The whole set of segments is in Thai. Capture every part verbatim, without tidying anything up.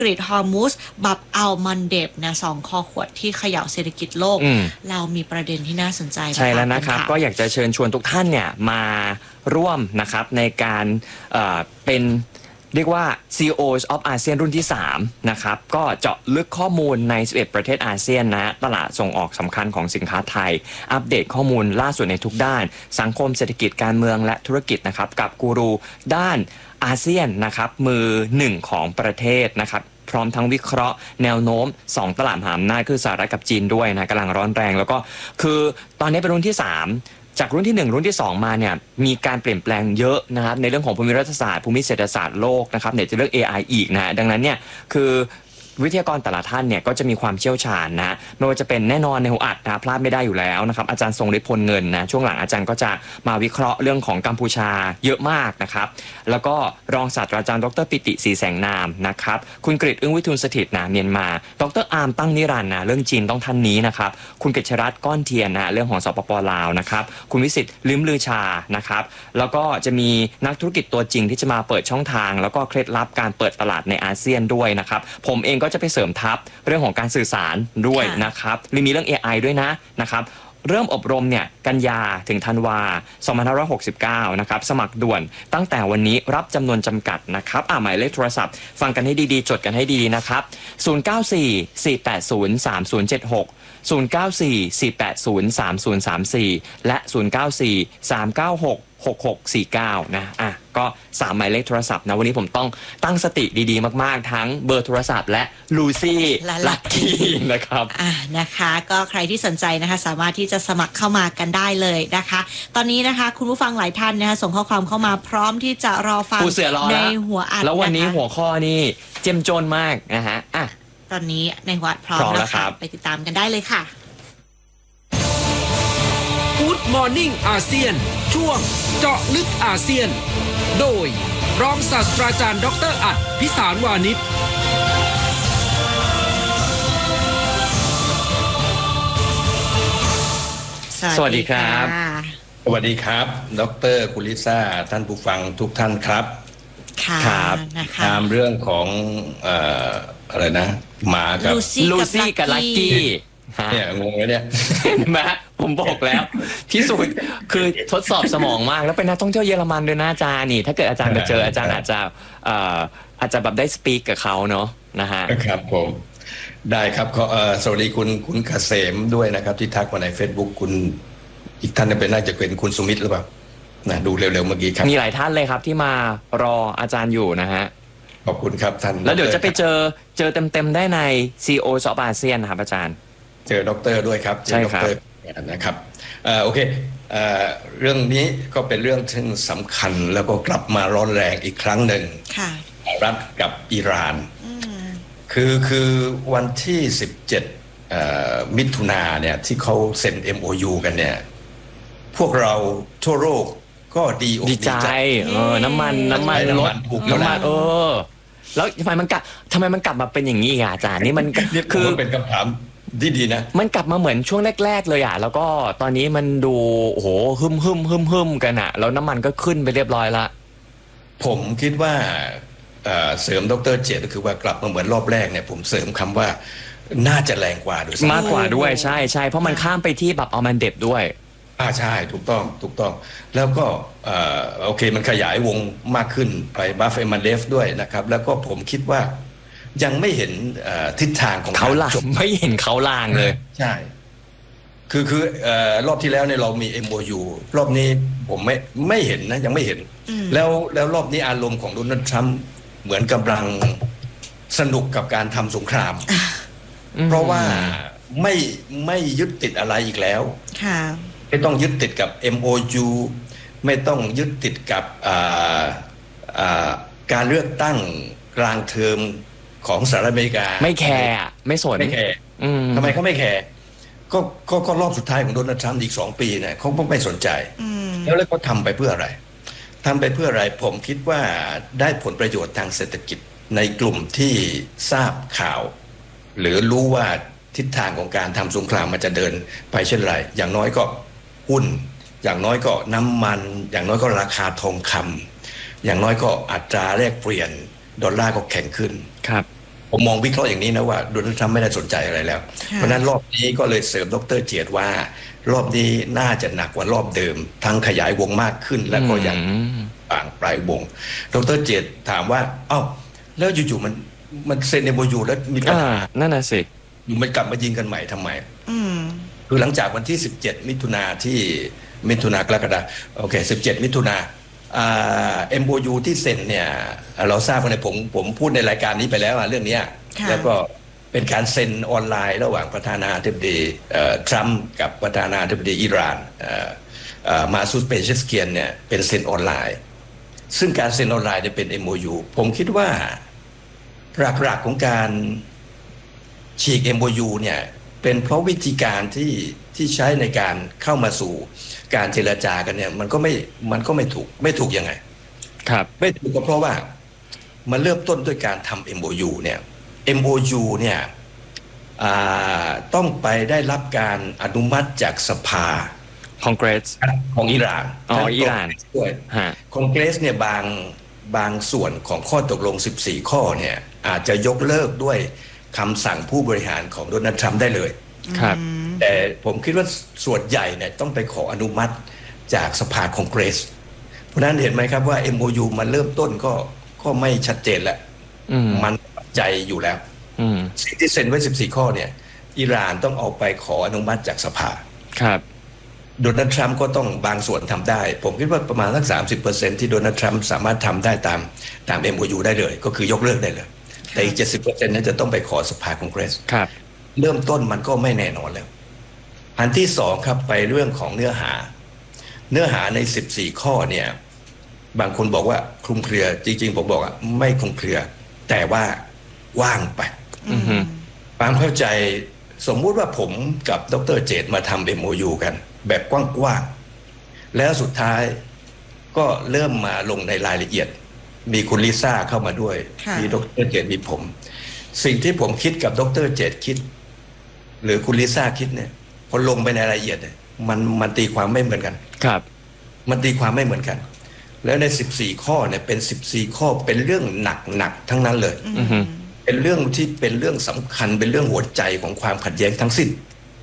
กฤตฮอร์มุสบับอัลมันเดบนะสองคอขวดที่เขย่าเศรษฐกิจโลกเรามีประเด็นที่น่าสนใจใช่แล้วนะครับก็อยากจะเชิญชวนทุกท่านเนี่ยมาร่วมนะครับในการเอ่อเป็นเรียกว่า ซี อี โอ of อาเซียนรุ่นที่สามนะครับก็เจาะลึกข้อมูลในสิบเอ็ดประเทศอาเซียนนะตลาดส่งออกสำคัญของสินค้าไทยอัปเดตข้อมูลล่าสุดในทุกด้านสังคมเศรษฐกิจการเมืองและธุรกิจนะครับกับกูรูด้านอาเซียนนะครับมือหนึ่งของประเทศนะครับพร้อมทั้งวิเคราะห์แนวโน้มสองตลาดมหาอำนาจคือสหรัฐกับจีนด้วยนะกำลังร้อนแรงแล้วก็คือตอนนี้เป็นรุ่นที่สามจากรุ่นที่หนึ่งรุ่นที่สองมาเนี่ยมีการเปลี่ยนแปลงเยอะนะครับในเรื่องของภูมิรัฐศาสตร์ภูมิเศรษฐศาสตร์โลกนะครับเนี่ยจะเรื่อง เอ ไอ อีกนะดังนั้นเนี่ยคือวิทยากรแต่ละท่านเนี่ยก็จะมีความเชี่ยวชาญนะไม่ว่าจะเป็นแน่นอนในหัวอัดนะพลาดไม่ได้อยู่แล้วนะครับอาจารย์ทรงฤทธิ์พลเงินนะช่วงหลังอาจารย์ก็จะมาวิเคราะห์เรื่องของกัมพูชาเยอะมากนะครับแล้วก็รองศาสตราจารย์ดรปิติศรีแสงนามนะครับคุณกฤษอึ้งวิทูลสถิตนะเมียนมาดรอาร์มตั้งนิรันดร์นะเรื่องจีนต้องท่านนี้นะครับคุณกฤษรัตน์ก้อนเทียนนะเรื่องของสปป.ลาวนะครับคุณวิสิทธิ์ลิ้มลือชานะครับแล้วก็จะมีนักธุรกิจตัวจริงที่จะมาเปิดช่องทางแล้วก็เคล็ดลับการเปิดตลาดในอาเซียนด้วยนะครับผมเองก็จะไปเสริมทัพเรื่องของการสื่อสารด้วยนะครับมีเรื่อง เอ ไอ ด้วยนะนะครับเริ่มอบรมเนี่ยกันยาถึงธันวาสองพันห้าร้อยหกสิบเก้านะครับสมัครด่วนตั้งแต่วันนี้รับจำนวนจำกัดนะครับอ่าหมายเลขโทรศัพท์ฟังกันให้ดีๆจดกันให้ดีๆนะครับศูนย์ เก้า สี่ สี่ แปด ศูนย์ สาม ศูนย์ เจ็ด หก ศูนย์ เก้า สี่ สี่ แปด ศูนย์ สาม ศูนย์ สาม สี่และศูนย์ เก้า สี่ สาม เก้า หก หก หก สี่ เก้านะอ่ะก็สามหมายเลขโทรศัพท์นะวันนี้ผมต้องตั้งสติดีๆมากๆทั้งเบอร์โทรศัพท์และลูซี่ลัคกี้นะครับอ่ะนะคะก็ใครที่สนใจนะคะสามารถที่จะสมัครเข้ามากันได้เลยนะคะตอนนี้นะคะคุณผู้ฟังหลายท่านนะคะส่งข้อความเข้ามาพร้อมที่จะรอฟังในหัวอัดแล้ววันนี้หัวข้อนี่เจ้มจนมากนะฮะอ่ะตอนนี้ในหัวอัดพร้อมแล้วค่ะไปติดตามกันได้เลยค่ะ Good Morning อาเซียนช่วงเจาะลึกอาเซียนโดยรองศาสตราจารย์ดรอัฏฐพิสารวานิชสวัสดีครับสวัสดีครับดรคุณลิซ่าท่านผู้ฟังทุกท่านครับครับตามเรื่องของเอ่ออะไรนะหมากับลูซี่กับลัคกี้เนี่ยงงเลยเนี่ยมาผมบอกแล้วพิสูจน์คือทดสอบสมองมากแล้วเป็นนักท่องเที่ยวเยอรมันด้วยนะอาจารย์นี่ถ้าเกิดอาจารย์ไปเจออาจารย์อาจจะเอ่ออาจจะแบบได้สปีกกับเขาเนาะนะฮะครับผมได้ครับขอสวัสดีคุณคุณเกษมด้วยนะครับที่ทักมาใน Facebook คุณอีกท่านเป็นน่าจะเป็นคุณสุมิตรหรือเปล่านะดูเร็วๆเมื่อกี้ครับมีหลายท่านเลยครับที่มารออาจารย์อยู่นะฮะขอบคุณครับท่านแล้วเดี๋ยวจะไปเจอเจอเต็มๆได้ใน ซี อี โอ of อาเซียนนะครับอาจารย์เจอด็อกเตอร์ด้วยครับใช่ครับนะครับโอเคเอ่อเรื่องนี้ก็เป็นเรื่องที่สำคัญแล้วก็กลับมาร้อนแรงอีกครั้งหนึ่งสหรัฐกับอิหร่านคือคือวันที่สิบเจ็ดมิถุนาเนี่ยที่เขาเซ็น เอ็ม โอ ยู กันเนี่ยพวกเราทั่วโลกก็ดีอกดีใจเออน้ำมันน้ำมันลดน้ำมันเออแล้วทำไมมันกลับทำไมมันกลับมาเป็นอย่างนี้อ่ะอาจารย์นี่มันคือเป็นคำถามดีดีนะมันกลับมาเหมือนช่วงแรกๆเลยอ่ะแล้วก็ตอนนี้มันดูโอ้โหหึมหึมหึมหึมกันอ่ะแล้วน้ำมันก็ขึ้นไปเรียบร้อยละผมคิดว่าเสริมดร.เจตก็คือว่ากลับมาเหมือนรอบแรกเนี่ยผมเสริมคำว่าน่าจะแรงกว่าด้วยมากกว่าด้วยใช่ใช่เพราะมันข้ามไปที่แบบอัลมันเดบด้วยอ่าใช่ถูกต้องถูกต้องแล้วก็โอเคมันขยายวงมากขึ้นไปบัฟเอมันเดฟด้วยนะครับแล้วก็ผมคิดว่ายังไม่เห็นทิศทางของเขาลางไม่เห็นเขาลางเลยใช่คือคือรอบที่แล้วเนี่ยเรามี เอ็ม โอ ยู รอบนี้ผมไม่ไม่เห็นนะยังไม่เห็นแล้วแล้วรอบนี้อารมณ์ของโดนัลด์ทรัมป์เหมือนกำลังสนุกกับการทำสงครามเพราะว่าไม่ไม่ยึดติดอะไรอีกแล้วไม่ต้องยึดติดกับ เอ็ม โอ ยู ไม่ต้องยึดติดกับการเลือกตั้งกลางเทอมของสหรัฐอเมริกาไม่แคร์ไม่สนไม่แคร์ทำไมเขาไม่แคร์ก็ก็ก็รอบสุดท้ายของโดนัลด์ทรัมป์อีกสองปีเนี่ยเขาไม่สนใจแล้วแล้วเขาทำไปเพื่ออะไรทำไปเพื่ออะไรผมคิดว่าได้ผลประโยชน์ทางเศรษฐกิจในกลุ่มที่ทราบข่าวหรือรู้ว่าทิศทางของการทำสงครามมันจะเดินไปเช่นไรอย่างน้อยก็หุ้นอย่างน้อยก็น้ำมันอย่างน้อยก็ราคาทองคำอย่างน้อยก็อัตราแลกเปลี่ยนดอลลาร์ก็แข็งขึ้นครับผมมองวิเคราะห์อย่างนี้นะว่าโดนัลด์ทรัมป์ไม่ได้สนใจอะไรแล้วเพราะนั้นรอบนี้ก็เลยเสริมดร.เจียรติว่ารอบนี้น่าจะหนักกว่ารอบเดิมทั้งขยายวงมากขึ้นและก็ยังต่างปลายวงดร.เจียรติถามว่าเอ้าแล้วอยู่ๆมันมันเซ็น เอ็ม โอ ยู แล้วมีปัญหานั่นน่ะสิอยู่มันกลับมายิงกันใหม่ทำไมคือหลังจากวันที่สิบเจ็ดมิถุนาที่มิถุนากรกฎาคมโอเคสิบเจ็ดมิถุนาอ่า เอ็ม โอ ยู ที่เซ็นเนี่ยเราทราบกันในผมผมพูดในรายการนี้ไปแล้วเรื่องนี้แล้วก็เป็นการเซ็นออนไลน์ระหว่างประธานาธิบดีทรัมป์กับประธานาธิบดีอิหร่านมาซูดเปเชสเกียนเนี่ยเป็นเซ็นออนไลน์ซึ่งการเซ็นออนไลน์เนี่ยเป็น เอ็ม โอ ยู ผมคิดว่าหลักๆของการฉีก เอ็ม โอ ยู เนี่ยเป็นเพราะวิธีการที่ที่ใช้ในการเข้ามาสู่การเจรจากันเนี่ยมันก็ไม่มันก็ไม่ถูกไม่ถูกยังไงครับไม่ถูกก็เพราะว่ามันเริ่มต้นด้วยการทำ เอ็ม โอ ยู เนี่ย เอ็ม โอ ยู เนี่ยต้องไปได้รับการอนุมัติจากสภาคอนเกรสของอิหร่านอ๋ออิหร่านด้วยคอนเกรสเนี่ยบางบางส่วนของข้อตกลงสิบสี่ข้อเนี่ยอาจจะยกเลิกด้วยคำสั่งผู้บริหารของโดนัลด์ทรัมป์ได้เลยครับแต่ผมคิดว่าส่วนใหญ่เนี่ยต้องไปขออนุมัติจากสภาคองเกรสเพราะนั้นเห็นไหมครับว่า เอ็ม โอ ยู มันเริ่มต้นก็ก็ไม่ชัดเจนแล้วมันใจอยู่แล้วสิ่งที่เซ็นไว้สิบสี่ข้อเนี่ยอิหร่านต้องเอาไปขออนุมัติจากสภาครับโดนัลด์ทรัมป์ก็ต้องบางส่วนทำได้ผมคิดว่าประมาณสัก สามสิบเปอร์เซ็นต์ ที่โดนัลด์ทรัมป์สามารถทำได้ตามตาม เอ็ม โอ ยู ได้เลยก็คือยกเลิกได้เลยแต่อีก เจ็ดสิบเปอร์เซ็นต์ นั้นจะต้องไปขอสภาคองเกรสครับเริ่มต้นมันก็ไม่แน่นอนแล้วอันที่สองครับไปเรื่องของเนื้อหาเนื้อหาในสิบสี่ข้อเนี่ยบางคนบอกว่าคลุมเครือจริงๆผมบอกว่าไม่คลุมเครือแต่ว่าว่างไปความเข้าใจสมมุติว่าผมกับดร.เจตมาทำ เอ็ม โอ ยู กันแบบกว้างๆแล้วสุดท้ายก็เริ่มมาลงในรายละเอียดมีคุณลิซ่าเข้ามาด้วยมีดร.เจตมีผมสิ่งที่ผมคิดกับดร.เจตคิดหรือคุณลิซ่าคิดเนี่ยพอลงไปในรายละเอียดเนี่ยมันมันตีความไม่เหมือนกันครับมันตีความไม่เหมือนกันแล้วในสิบสี่ข้อเนี่ยเป็นสิบสี่ข้อเป็นเรื่องหนักๆทั้งนั้นเลยเป็นเรื่องที่เป็นเรื่องสำคัญเป็นเรื่องหัวใจของความขัดแย้งทั้งสิ้น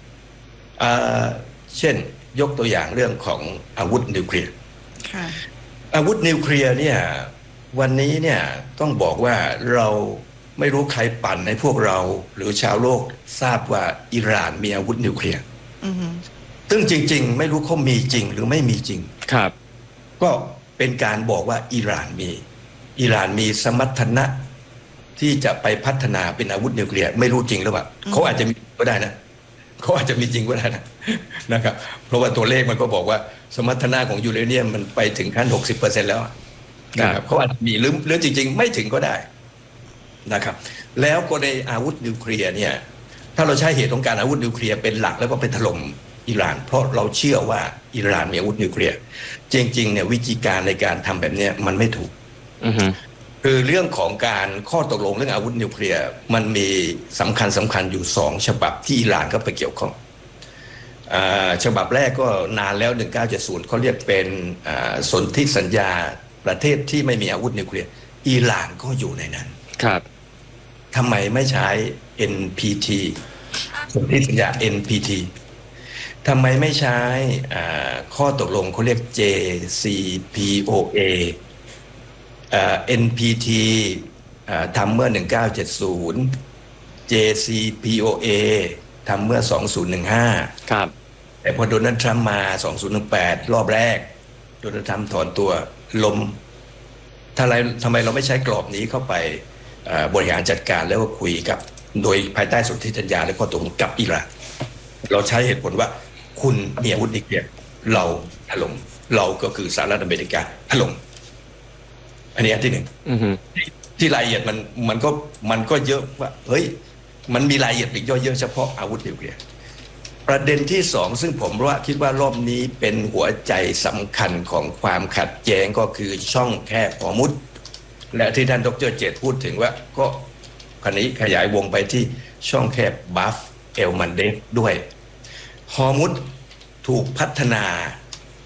เช่นยกตัวอย่างเรื่องของอาวุธนิวเคลียร์อาวุธนิวเคลียร์เนี่ยวันนี้เนี่ยต้องบอกว่าเราไม่รู้ใครปั่นในพวกเราหรือชาวโลกทราบว่าอิหร่านมีอาวุธนิวเคลียร์ซึ่งจริงๆไม่รู้เขามีจริงหรือไม่มีจริงครับก็เป็นการบอกว่าอิหร่านมีอิหร่านมีสมรรถนะที่จะไปพัฒนาเป็นอาวุธนิวเคลียร์ไม่รู้จริงหรือเปล่าเขาอาจจะมีก็ได้นะเขาอาจจะมีจริงก็ได้นะนะครับเพราะว่าตัวเลขมันก็บอกว่าสมรรถนะของยูเรเนียมมันไปถึงขั้น หกสิบเปอร์เซ็นต์ แล้วนะครับเขาอาจจะมีหรือหรือจริงๆไม่ถึงก็ได้นะครับแล้วก็ในอาวุธนิวเคลียร์เนี่ยถ้าเราใช้เหตุของการอาวุธนิวเคลียร์เป็นหลักแล้วก็ไปถล่มอิหร่านเพราะเราเชื่อว่าอิหร่านมีอาวุธนิวเคลียร์จริงๆเนี่ยวิธีการในการทำแบบนี้มันไม่ถูกคือเรื่องของการข้อตกลงเรื่องอาวุธนิวเคลียร์มันมีสำคัญสำคัญอยู่สองฉบับที่อิหร่านก็ไปเกี่ยวข้องฉบับแรกก็นานแล้วหนึ่งเก้าเจ็ดศูนย์เขาเรียกเป็นสนธิสัญญาประเทศที่ไม่มีอาวุธนิวเคลียร์อิหร่านก็อยู่ในนั้นครับทำไมไม่ใช้ เอ็น พี ที สนธิสัญญา เอ็น พี ที ทำไมไม่ใช้ข้อตกลงเขาเรียก เจ ซี พี โอ เอ เอ็น พี ที ทำเมื่อหนึ่งเก้าเจ็ดศูนย์ เจ ซี พี โอ เอ ทำเมื่อสองพันสิบห้าครับแต่พอโดนัลด์ทรัมป์มาสองพันสิบแปดรอบแรกโดนัลด์ทรัมป์ถอนตัวล้มทำไมทำไมเราไม่ใช้กรอบนี้เข้าไปบริหารจัดการแล้วก็คุยกับโดยภายใต้สนธิสัญญาและข้อตกลงกับอิหร่านเราใช้เหตุผลว่าคุณมีอาวุธนิวเคลียร์เราถล่มเราก็คือสหรัฐอเมริกาถล่มอันนี้อันที่หนึ่งที่รายละเอียดมันมันก็มันก็เยอะว่าเฮ้ยมันมีรายละเอียดอีกเยอะๆเฉพาะอาวุธนิวเคลียร์ประเด็นที่สองซึ่งผมว่าคิดว่ารอบนี้เป็นหัวใจสำคัญของความขัดแย้งก็คือช่องแคบฮอร์มุซและที่ท่านดร.เจตพูดถึงว่าก็คราวนี้ขยายวงไปที่ช่องแคบบัฟเอลมันเดฟด้วยฮอร์มุซถูกพัฒนา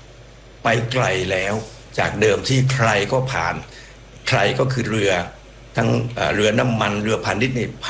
ไปไกลแล้วจากเดิมที่ใครก็ผ่านใครก็คือเรือทั้งเอ่อเรือน้ำมันเรือพาณิชย์นี่ผ่าน